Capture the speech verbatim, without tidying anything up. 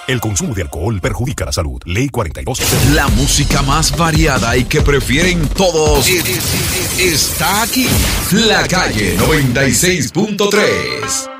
El consumo de alcohol perjudica la salud. Ley cuarenta y dos. La música más variada y que prefieren todos está aquí. La Calle noventa y seis punto tres.